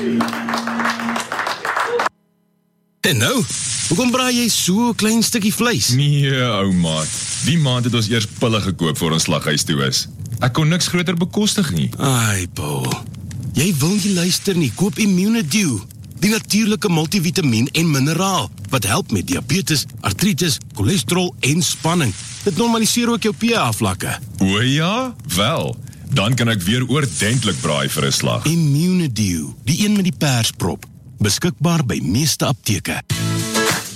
En nou, hoekom braai jy so 'n klein stukkie vleis? Nee, ou maat. Die maand het ons eers pille gekoop voor ons slaghuis toe is. Ek kon niks groter bekostig nie. Ai, Paul. Jy wil nie luister nie, koop Immunedew. Die natuurlike multivitamiin en mineraal, wat help met diabetes, artritis, cholesterol en spanning. Dit normaliseer ook jou pH-vlakke. O ja? Wel, dan kan ek weer oordentlik braai vir 'n slag. Immunedew, die een met die persprop. Beskikbaar by meeste apteke.